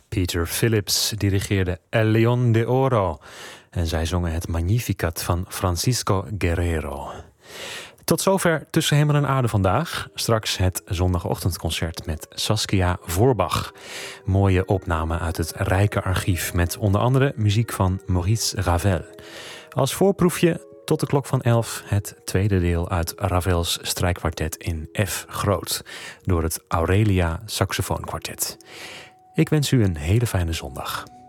Peter Phillips dirigeerde El León de Oro en zij zongen het Magnificat van Francisco Guerrero. Tot zover Tussen Hemel en Aarde vandaag. Straks het zondagochtendconcert met Saskia Voorbach. Mooie opname uit het rijke archief met onder andere muziek van Maurice Ravel. Als voorproefje tot de klok van 11 het tweede deel uit Ravels strijkkwartet in F groot door het Aurelia Saxofoonkwartet. Ik wens u een hele fijne zondag.